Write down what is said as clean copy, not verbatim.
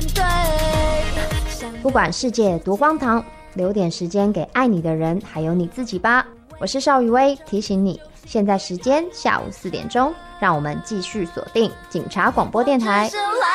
对。 不管世界多荒唐，留点时间给爱你的人，还有你自己吧。我是邵雨薇，提醒你，现在时间下午4点钟，让我们继续锁定警察广播电台。